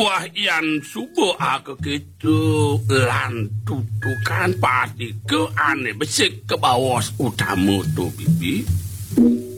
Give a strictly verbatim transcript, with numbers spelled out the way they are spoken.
Wah yan subuh aku gitu lan tutukan pati ke ane besik ke bawah utamu tuh bibi.